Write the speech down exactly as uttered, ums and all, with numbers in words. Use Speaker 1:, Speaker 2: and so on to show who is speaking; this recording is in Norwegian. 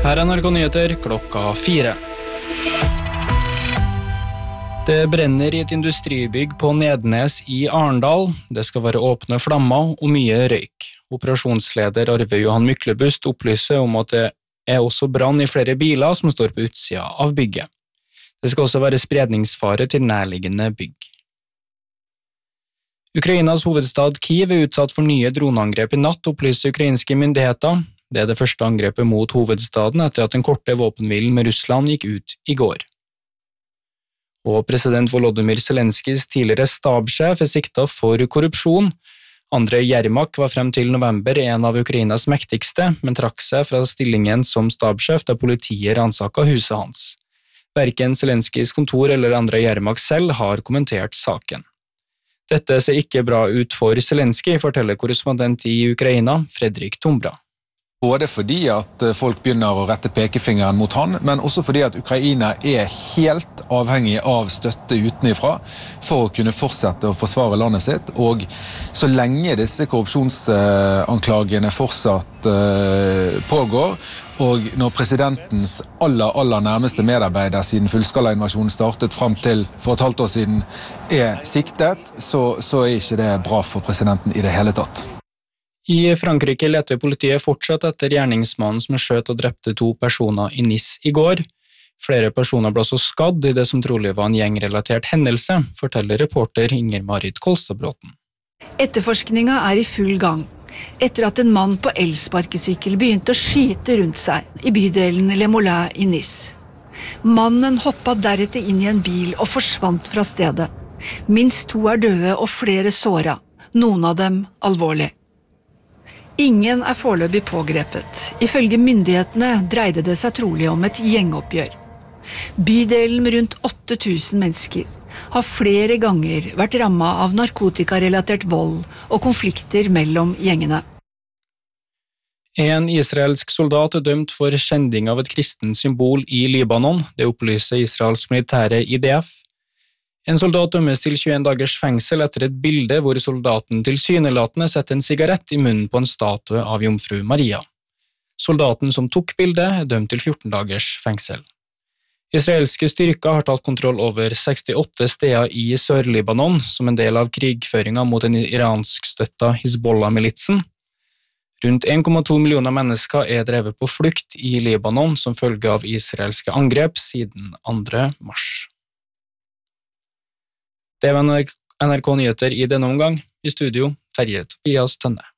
Speaker 1: Her er N R K Nyheter klokka fire. Det brenner i et industribygg på Nednes i Arendal. Det skal være åpne flammer og mye røyk. Operasjonsleder Arve Johan Myklebust opplyser om at det er også brann i flere biler som står på utsida av bygget. Det skal også være spredningsfare til nærliggende bygg. Ukrainas hovedstad Kyiv er utsatt for nye droneangrep i natt, opplyser ukrainske myndigheter. Det er det første angrepet mot hovedstaden etter at den korte våpenhvilen med Russland gikk ut i går. Og president Volodymyr Zelenskys tidligere stabssjef er siktet for korrupsjon. Andrej Jermak var frem til november en av Ukrainas mektigste, men trakk seg fra stillingen som stabssjef da politiet ransaket huset hans. Hverken Zelenskys kontor eller Andrej Jermak selv har kommentert saken. Dette ser ikke bra ut for Zelensky, forteller korrespondent i Ukraina, Fredrik Tombra.
Speaker 2: Både fordi at folk begynner å rette pekefingeren mot han, men også fordi at Ukraina er helt avhengig av støtte utenifra for å kunne fortsette å forsvare landet sitt, og så lenge disse korrupsjonsanklagene fortsatt pågår, og når presidentens aller, aller nærmeste medarbeider siden fullskalainvasjonen startet frem til for et halvt år siden er siktet, så, så er ikke det bra for presidenten i det hele tatt.
Speaker 1: I Frankrike leter politiet fortsatt etter gjerningsmannen som skjøt og drepte to personer i Nice i går. Flere personer ble også skadd i det som trolig var en gjengrelatert hendelse, forteller reporter Inger-Marit Kolstadbråten.
Speaker 3: Etterforskninga er i full gang, etter at en mann på elsparkesykkel begynte å skyte rundt seg i bydelen Le Moulin i Nice. Mannen hoppet deretter inn i en bil og forsvant fra stedet. Minst to er døde og flere såret, noen av dem alvorlig. Ingen er foreløpig pågrepet. Ifølge myndighetene dreide det seg trolig om et gjengoppgjør. Bydelen med rundt åtte tusen mennesker har flere ganger vært rammet av narkotikarelatert vold og konflikter mellom gjengene.
Speaker 1: En israelsk soldat er dømt for skjending av et kristen symbol i Libanon, det opplyser Israels militære I D F. En soldat dømmes til tjueen dagers fengsel etter et bilde hvor soldaten tilsynelatende setter en sigarett i munnen på en statue av jomfru Maria. Soldaten som tok bildet er dømt til fjorten dagers fengsel. Israelske styrker har tatt kontroll over sekstiåtte steder i Sør-Libanon som en del av krigføringen mot den iransk-støtta Hizbollah-militsen. Rundt en komma to millioner mennesker er drevet på flukt i Libanon som følge av israelske angrep siden andre mars. Det var N R K Nyheter i denne omgang. I studio, Terje Tobias Tønne.